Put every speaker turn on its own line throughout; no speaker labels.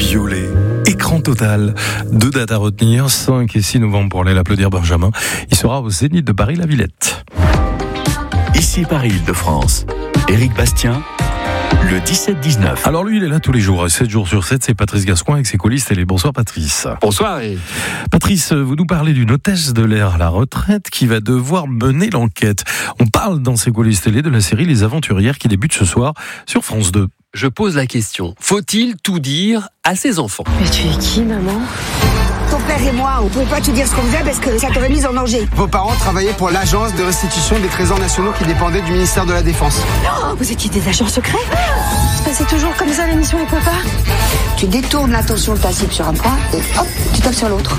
Violet, écran total. 2 dates à retenir, 5 et 6 novembre pour aller l'applaudir Benjamin. Il sera au Zénith de Paris-la-Villette.
Ici Paris-Île-de-France. Éric Bastien, le 17-19.
Alors lui, il est là tous les jours, 7 jours sur 7, c'est Patrice Gascoin avec ses coulisses télé. Bonsoir Patrice.
Bonsoir Éric.
Patrice, vous nous parlez d'une hôtesse de l'air à la retraite qui va devoir mener l'enquête. On parle dans ses coulisses télé de la série Les Aventurières qui débute ce soir sur France 2.
Je pose la question, faut-il tout dire à ses enfants ?
Mais tu es qui, maman ?
Ton père et moi, on pouvait pas te dire ce qu'on faisait parce que ça t'aurait mis en danger.
Vos parents travaillaient pour l'agence de restitution des trésors nationaux qui dépendait du ministère de la Défense.
Oh, vous étiez des agents secrets ?
C'est toujours comme ça l'émission avec papa ?
Tu détournes l'attention de ta cible sur un point et hop, tu tapes sur l'autre.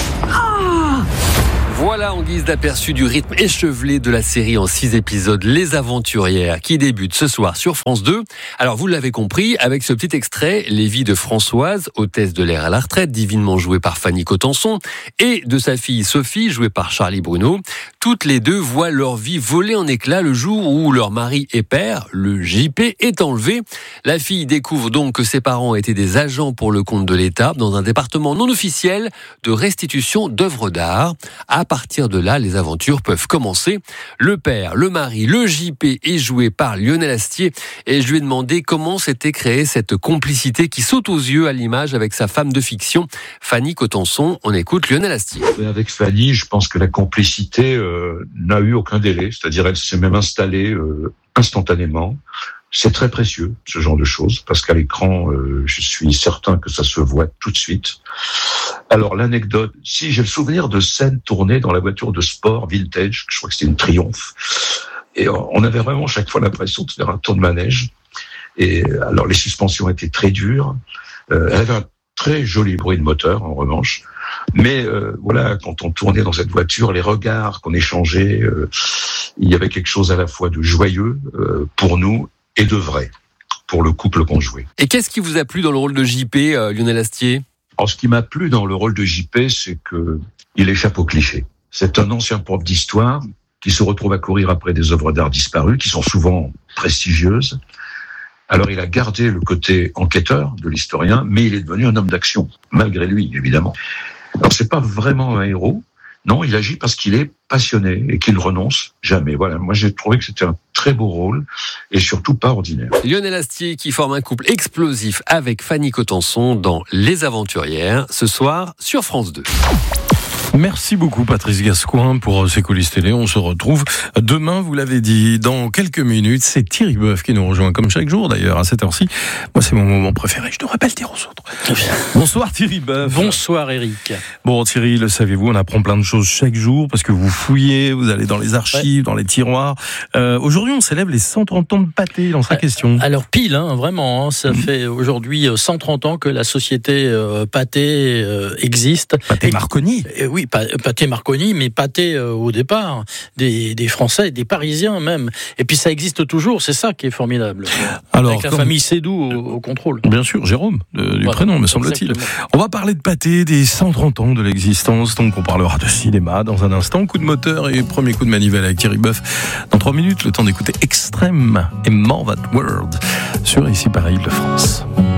Voilà en guise d'aperçu du rythme échevelé de la série en 6 épisodes Les Aventurières qui débute ce soir sur France 2. Alors vous l'avez compris, avec ce petit extrait, les vies de Françoise, hôtesse de l'air à la retraite, divinement jouée par Fanny Cotenson, et de sa fille Sophie, jouée par Charlie Bruno, toutes les deux voient leur vie voler en éclats le jour où leur mari et père, le JP, est enlevé. La fille découvre donc que ses parents étaient des agents pour le compte de l'État dans un département non officiel de restitution d'œuvres d'art. À partir de là, les aventures peuvent commencer. Le père, le mari, le JP est joué par Lionel Astier et je lui ai demandé comment s'était créée cette complicité qui saute aux yeux à l'image avec sa femme de fiction, Fanny Cotenson. On écoute Lionel Astier.
Avec Fanny, je pense que la complicité n'a eu aucun délai, c'est-à-dire elle s'est même installée instantanément. C'est très précieux, ce genre de choses, parce qu'à l'écran, je suis certain que ça se voit tout de suite. Alors, l'anecdote, si j'ai le souvenir de scènes tournées dans la voiture de sport vintage, je crois que c'était une Triumph, et on avait vraiment chaque fois l'impression de faire un tour de manège. Et alors, les suspensions étaient très dures. Elle avait un très joli bruit de moteur, en revanche. Mais voilà, quand on tournait dans cette voiture, les regards qu'on échangeait, il y avait quelque chose à la fois de joyeux pour nous et de vrai pour le couple qu'on jouait.
Et qu'est-ce qui vous a plu dans le rôle de JP, Lionel Astier ?
Alors, ce qui m'a plu dans le rôle de JP, c'est que il échappe au cliché. C'est un ancien prof d'histoire qui se retrouve à courir après des œuvres d'art disparues, qui sont souvent prestigieuses. Alors, il a gardé le côté enquêteur de l'historien, mais il est devenu un homme d'action, malgré lui, évidemment. Alors, c'est pas vraiment un héros. Non, il agit parce qu'il est passionné et qu'il ne renonce jamais. Voilà, moi j'ai trouvé que c'était un très beau rôle et surtout pas ordinaire.
Lionel Astier qui forme un couple explosif avec Fanny Cotenson dans Les Aventurières, ce soir sur France 2.
Merci beaucoup Patrice Gascoin pour ces coulisses télé. On se retrouve demain, vous l'avez dit, dans quelques minutes. C'est Thierry Boeuf qui nous rejoint comme chaque jour d'ailleurs à cette heure-ci. Moi c'est mon moment préféré, je devrais pas le dire aux autres. Bonsoir Thierry Boeuf.
Bonsoir Éric.
Bon Thierry, le savez-vous, on apprend plein de choses chaque jour parce que vous fouillez, vous allez dans les archives, dans les tiroirs. Aujourd'hui on célèbre les 130 ans de Pathé dans sa question.
Alors pile, vraiment, ça fait aujourd'hui 130 ans que la société Pathé existe.
Pathé Marconi.
Oui, Pathé Marconi, mais Pathé au départ, des Français, des Parisiens même. Et puis ça existe toujours, c'est ça qui est formidable. Alors, avec la famille Sédou au contrôle.
Bien sûr, Jérôme, du prénom, me semble-t-il. On va parler de Pathé, des 130 ans de l'existence, donc on parlera de cinéma dans un instant. Coup de moteur et premier coup de manivelle avec Thierry Boeuf. Dans 3 minutes, le temps d'écouter Extrême et More That World sur Ici Paris-Île-de-France.